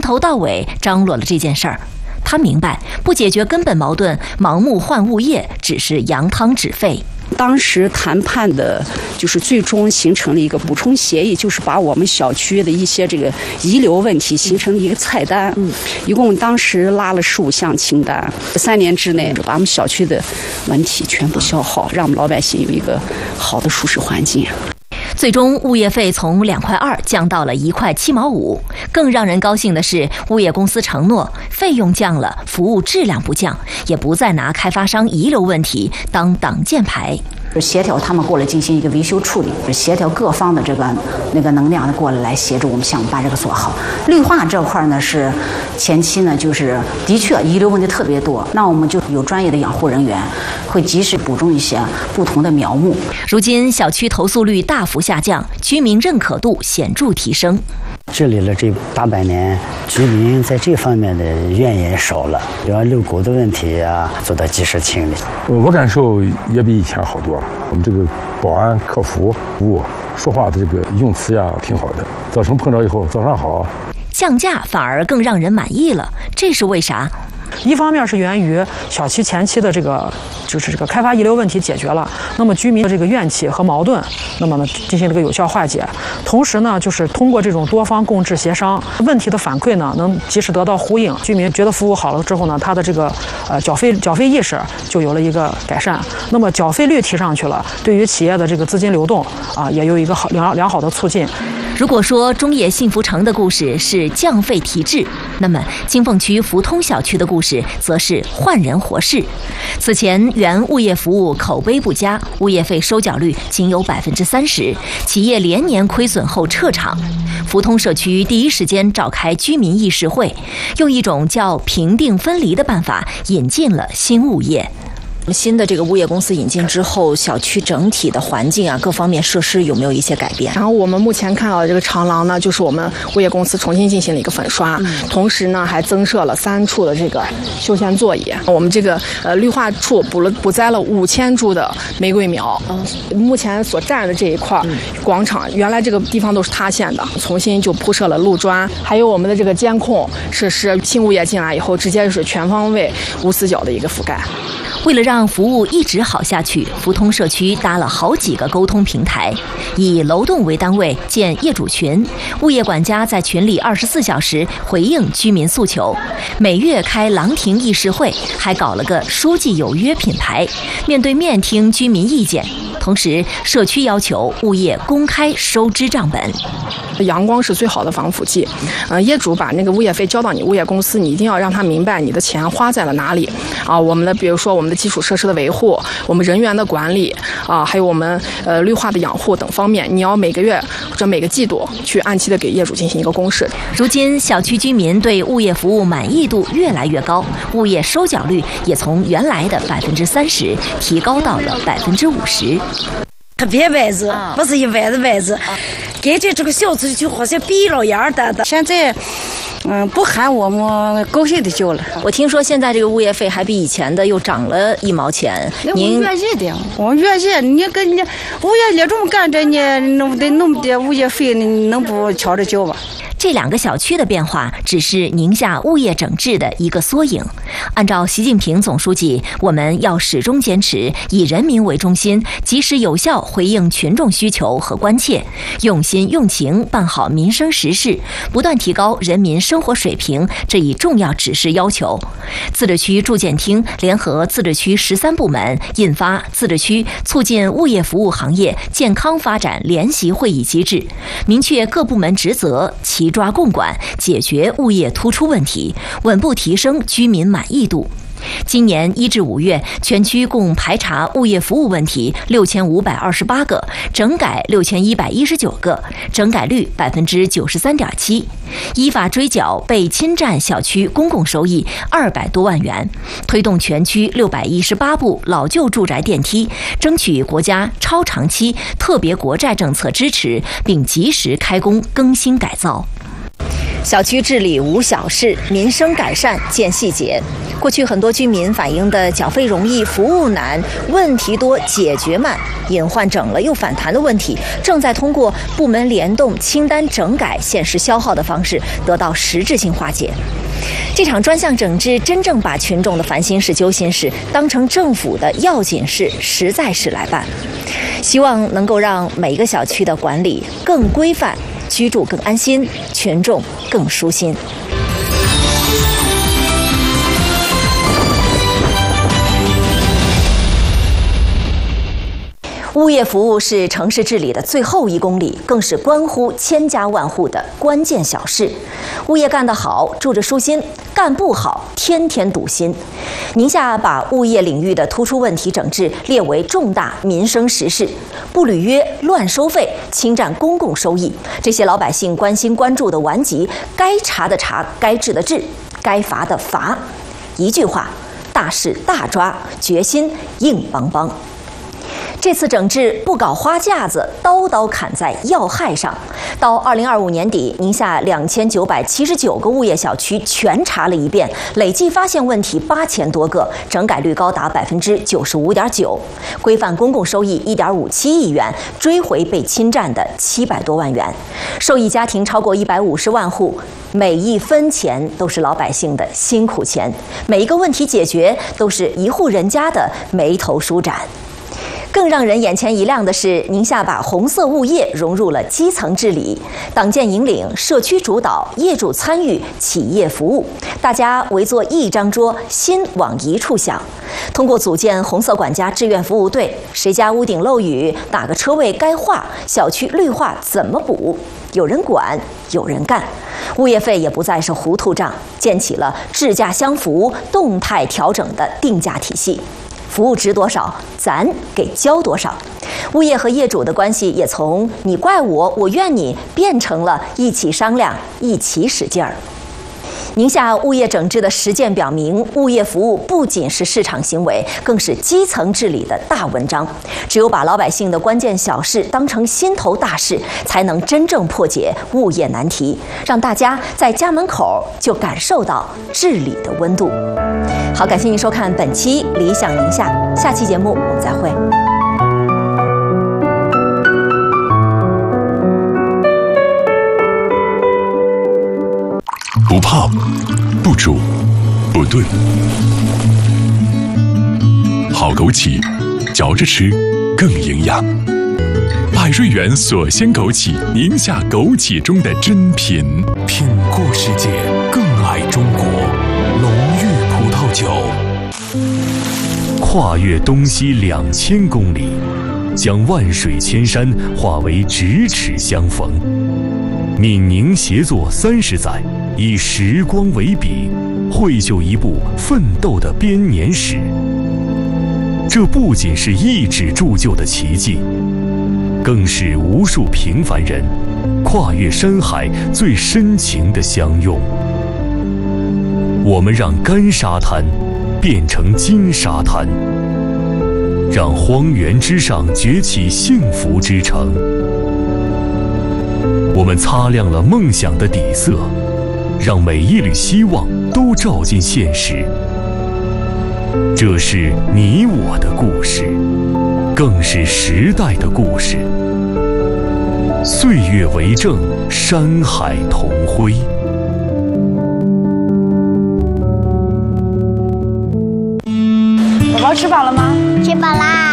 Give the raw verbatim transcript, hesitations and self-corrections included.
头到尾张罗了这件事儿。他明白，不解决根本矛盾，盲目换物业只是扬汤止沸。 当时谈判的，就是最终形成了一个补充协议，就是把我们小区的一些这个遗留问题形成了一个菜单。嗯，一共当时拉了十五项清单，三年之内把我们小区的问题全部消耗，让我们老百姓有一个好的舒适环境。 最终，物业费从两块二降到了一块七毛五。更让人高兴的是，物业公司承诺，费用降了，服务质量不降，也不再拿开发商遗留问题当挡箭牌。 协调他们过来进行一个维修处理，协调各方的这个那个能量的过来来协助我们项目把这个做好。绿化这块呢是前期呢就是的确遗留问题特别多，那我们就有专业的养护人员会及时补种一些不同的苗木。 如今小区投诉率大幅下降，居民认可度显著提升。 治理了这大半年，居民在这方面的怨言少了，比方遛狗的问题啊，做到及时清理。 我感受也比以前好多了。我们这个保安、客服服务说话的这个用词呀，挺好的。早晨碰着以后，早上好。 降价反而更让人满意了，这是为啥？ 一方面是源于小区前期的这个就是这个开发遗留问题解决了，那么居民的这个怨气和矛盾，那么呢进行这个有效化解。同时呢，就是通过这种多方共治协商，问题的反馈呢能及时得到呼应，居民觉得服务好了之后呢，他的这个呃缴费缴费意识就有了一个改善。那么缴费率提上去了，对于企业的这个资金流动啊，也有一个好良良好的促进。 如果说中野幸福城的故事是降费提质，那么金凤区福通小区的故事则是换人活事。此前原物业服务口碑不佳，物业费收缴率仅有百分之三十，企业连年亏损后撤场。福通社区第一时间召开居民议事会，用一种叫评定分离的办法引进了新物业。新的这个物业公司引进之后，小区整体的环境啊，各方面设施有没有一些改变？ 然后我们目前看到的这个长廊呢，就是我们物业公司重新进行了一个粉刷，嗯、同时呢还增设了三处的这个休闲座椅。我们这个呃绿化处补了补栽了五千株的玫瑰苗。嗯、目前所占的这一块广场，原来这个地方都是塌陷的，重新就铺设了路砖，还有我们的这个监控设施。新物业进来以后，直接就是全方位无死角的一个覆盖。 为了让服务一直好下去，福通社区搭了好几个沟通平台，以楼栋为单位建业主群，物业管家在群里二十四小时回应居民诉求，每月开廊亭议事会，还搞了个书记有约品牌，面对面听居民意见。同时，社区要求物业公开收支账本。 阳光是最好的防腐剂，呃，业主把那个物业费交到你物业公司，你一定要让他明白你的钱花在了哪里啊。我们的比如说我们的基础设施的维护，我们人员的管理啊，还有我们呃绿化的养护等方面，你要每个月或者每个季度去按期的给业主进行一个公示。 如今，小区居民对物业服务满意度越来越高，物业收缴率也从原来的百分之三十提高到了百分之五十。 特别位置，不是一般的位置，跟着这个小区就好像比了样的的。现在，嗯，不喊我们高兴的叫了。 我听说现在这个物业费还比以前的又涨了一毛钱。 您愿意的，我愿意。你跟你物业里这么干着，你弄得那么点物业费，你能不瞧着交吗？ 这两个小区的变化只是宁夏物业整治的一个缩影。按照习近平总书记，我们要始终坚持以人民为中心，及时有效回应群众需求和关切，用心用情办好民生实事，不断提高人民生活水平这一重要指示要求。自治区住建厅联合自治区十三部门印发《自治区促进物业服务行业健康发展联席会议机制》，明确各部门职责，齐抓共管，解决物业突出问题，稳步提升居民满意度。今年一至五月，全区共排查物业服务问题六千五百二十八个，整改六千一百一十九个，整改率百分之九十三点七，依法追缴被侵占小区公共收益二百多万元，推动全区六百一十八部老旧住宅电梯，争取国家超长期特别国债政策支持，并及时开工更新改造。 小区治理无小事，民生改善见细节。过去很多居民反映的缴费容易、服务难、问题多、解决慢、隐患整了又反弹的问题，正在通过部门联动、清单整改、限时消耗的方式得到实质性化解。这场专项整治真正把群众的烦心事、揪心事当成政府的要紧事、实在事来办，希望能够让每一个小区的管理更规范，居住更安心，群众更舒心。物业服务是城市治理的最后一公里，更是关乎千家万户的关键小事。物业干得好，住着舒心；干不好，天天堵心。宁夏把物业领域的突出问题整治列为重大民生实事，不履约、乱收费、侵占公共收益，这些老百姓关心关注的顽疾，该查的查，该治的治，该罚的罚。一句话，大事大抓，决心硬邦邦。这次整治不搞花架子，刀刀砍在要害上。到二零二五年底，宁夏两千九百七十九个物业小区全查了一遍，累计发现问题八千多个，整改率高达百分之九十五点九，规范公共收益一点五七亿元，追回被侵占的七百多万元，受益家庭超过一百五十万户。每一分钱都是老百姓的辛苦钱，每一个问题解决都是一户人家的眉头舒展。更让人眼前一亮的是，宁夏把红色物业融入了基层治理，党建引领，社区主导，业主参与，企业服务，大家围坐一张桌，心往一处想。通过组建红色管家志愿服务队，谁家屋顶漏雨，哪个车位该划，小区绿化怎么补，有人管，有人干。物业费也不再是糊涂账，建起了质价相符、动态调整的定价体系。服务值多少，咱给交多少。物业和业主的关系也从你怪我，我怨你，变成了一起商量，一起使劲儿。宁夏物业整治的实践表明，物业服务不仅是市场行为，更是基层治理的大文章。只有把老百姓的关键小事当成心头大事，才能真正破解物业难题，让大家在家门口就感受到治理的温度。好，感谢您收看本期《理想宁夏》，下期节目我们再会。 不泡、不煮、不炖，好枸杞，嚼着吃更营养。百瑞园锁鲜枸杞，宁夏枸杞中的珍品。品过世界，更爱中国。龙玉葡萄酒，跨越东西两千公里，将万水千山化为咫尺相逢。闽宁协作三十载，以时光为笔，绘就一部奋斗的编年史。这不仅是一纸铸就的奇迹，更是无数平凡人跨越山海最深情的相拥。我们让干沙滩变成金沙滩，让荒原之上崛起幸福之城。我们擦亮了梦想的底色，让每一缕希望都照进现实。这是你我的故事，更是时代的故事。岁月为证，山海同辉。 宝宝吃饱了吗？ 吃饱啦。